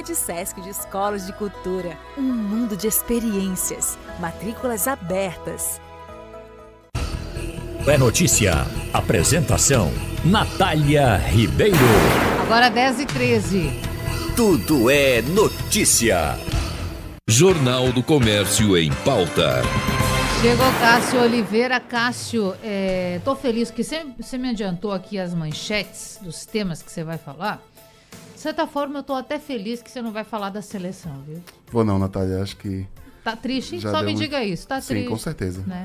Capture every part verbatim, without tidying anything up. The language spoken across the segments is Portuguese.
Rede Sesc de Escolas de Cultura. Um mundo de experiências. Matrículas abertas. É notícia. Apresentação: Natália Ribeiro. Agora dez e treze. Tudo é notícia. Jornal do Comércio em pauta. Chegou Cássio Oliveira. Cássio, é, tô feliz que você, você me adiantou aqui as manchetes dos temas que você vai falar. De certa forma, eu tô até feliz que você não vai falar da seleção, viu? Vou não, Natália, acho que... Tá triste? Já Só me deu um- diga isso, tá Sim, triste. com certeza. Né?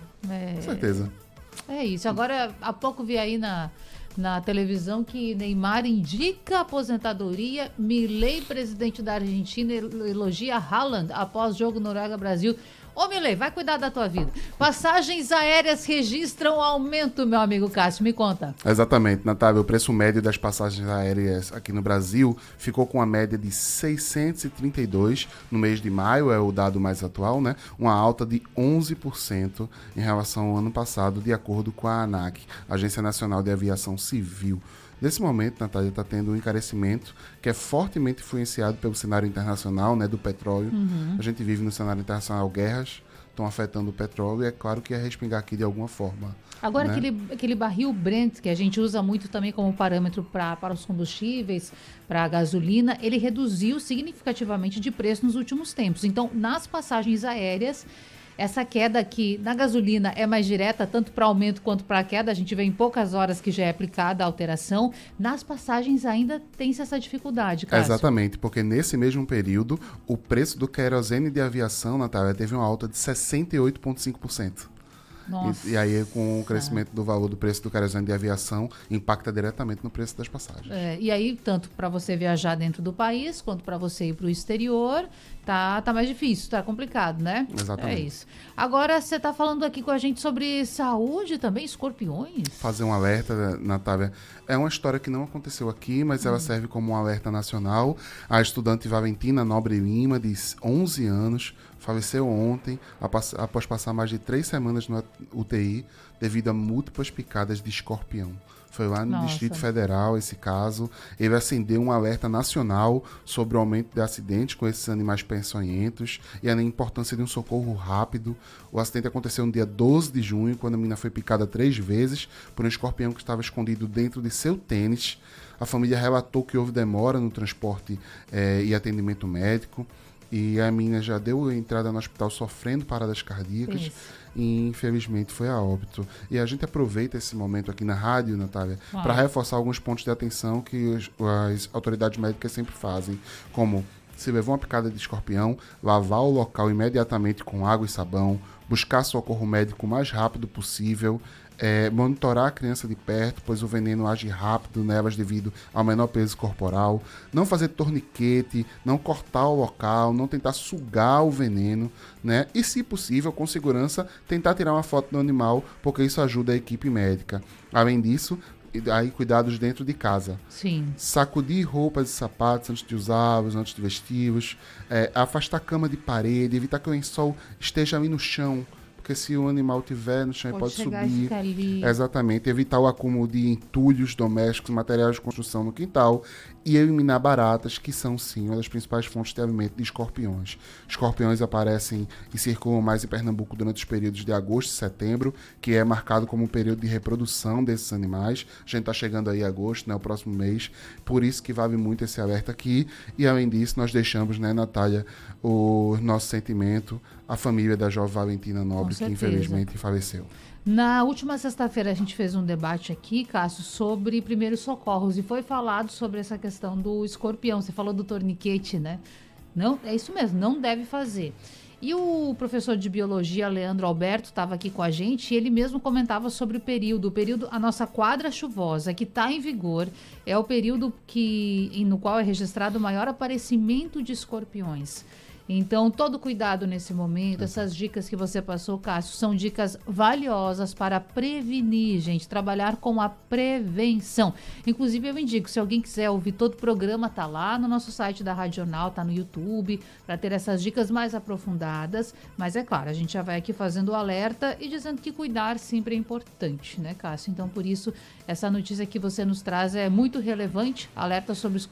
É, Com certeza. É isso. Agora, há pouco vi aí na, na televisão que Neymar indica aposentadoria. Milei, presidente da Argentina, elogia Haaland após jogo Noruega-Brasil. Ô, Milei, vai cuidar da tua vida. Passagens aéreas registram aumento, meu amigo Cássio. Me conta. Exatamente, Natália. O preço médio das passagens aéreas aqui no Brasil ficou com a média de seiscentos e trinta e dois no mês de maio, é o dado mais atual, né? Uma alta de onze por cento em relação ao ano passado, de acordo com a ANAC, Agência Nacional de Aviação Civil. Nesse momento, Natália, está tendo um encarecimento que é fortemente influenciado pelo cenário internacional, né, do petróleo. Uhum. A gente vive no cenário internacional guerras, estão afetando o petróleo e é claro que ia respingar aqui de alguma forma. Agora, né? aquele, aquele barril Brent, que a gente usa muito também como parâmetro pra, para os combustíveis, para a gasolina, ele reduziu significativamente de preço nos últimos tempos. Então, nas passagens aéreas, essa queda aqui na gasolina é mais direta, tanto para aumento quanto para queda. A gente vê em poucas horas que já é aplicada a alteração. Nas passagens ainda tem-se essa dificuldade, Cássio. Exatamente, porque nesse mesmo período, o preço do querosene de aviação, Natália, teve uma alta de sessenta e oito vírgula cinco por cento. Nossa. E, e aí, com o crescimento do valor do preço do querosene de aviação, impacta diretamente no preço das passagens. É, e aí, tanto para você viajar dentro do país, quanto para você ir para o exterior, tá, tá mais difícil, tá complicado, né? Exatamente. É isso. Agora, você tá falando aqui com a gente sobre saúde também, escorpiões? Fazer um alerta, Natália, é uma história que não aconteceu aqui, mas ela serve como um alerta nacional. A estudante Valentina Nobre Lima, de onze anos, faleceu ontem após passar mais de três semanas no U T I devido a múltiplas picadas de escorpião. Foi lá no Nossa. Distrito Federal esse caso. Ele acendeu um alerta nacional sobre o aumento de acidentes com esses animais peçonhentos e a importância de um socorro rápido. O acidente aconteceu no dia doze de junho, quando a menina foi picada três vezes por um escorpião que estava escondido dentro de seu tênis. A família relatou que houve demora no transporte eh, e atendimento médico. E a menina já deu entrada no hospital sofrendo paradas cardíacas. Isso. E infelizmente foi a óbito. E a gente aproveita esse momento aqui na rádio, Natália, para reforçar alguns pontos de atenção que os, as autoridades médicas sempre fazem, como se levou uma picada de escorpião, lavar o local imediatamente com água e sabão, buscar socorro médico o mais rápido possível, É, monitorar a criança de perto, pois o veneno age rápido nelas devido ao menor peso corporal, não fazer torniquete, não cortar o local, não tentar sugar o veneno, né? E, se possível, com segurança, tentar tirar uma foto do animal, porque isso ajuda a equipe médica. Além disso, aí cuidados dentro de casa. Sim. Sacudir roupas e sapatos antes de usá-los, antes de vesti-los, é, afastar a cama de parede, evitar que o lençol esteja ali no chão, porque se o animal tiver no chão, Pode pode chegar e subir. ficar ali. Exatamente. Evitar o acúmulo de entulhos domésticos, materiais de construção no quintal e eliminar baratas, que são, sim, uma das principais fontes de alimento de escorpiões. Escorpiões aparecem e circulam mais em Pernambuco durante os períodos de agosto e setembro, que é marcado como um período de reprodução desses animais. A gente está chegando aí em agosto, né, o próximo mês. Por isso que vale muito esse alerta aqui. E, além disso, nós deixamos, né, Natália, o nosso sentimento à família da jovem Valentina Nobre, que infelizmente faleceu. Na última sexta-feira a gente fez um debate aqui, Cássio, sobre primeiros socorros e foi falado sobre essa questão do escorpião. Você falou do torniquete, né? Não, é isso mesmo, não deve fazer. E o professor de biologia, Leandro Alberto, estava aqui com a gente e ele mesmo comentava sobre o período. O período, a nossa quadra chuvosa que está em vigor é o período que, no qual é registrado o maior aparecimento de escorpiões. Então, todo cuidado nesse momento, essas dicas que você passou, Cássio, são dicas valiosas para prevenir, gente, trabalhar com a prevenção. Inclusive, eu indico, se alguém quiser ouvir todo o programa, tá lá no nosso site da Radional, tá no YouTube, para ter essas dicas mais aprofundadas. Mas, é claro, a gente já vai aqui fazendo o alerta e dizendo que cuidar sempre é importante, né, Cássio? Então, por isso, essa notícia que você nos traz é muito relevante, alerta sobre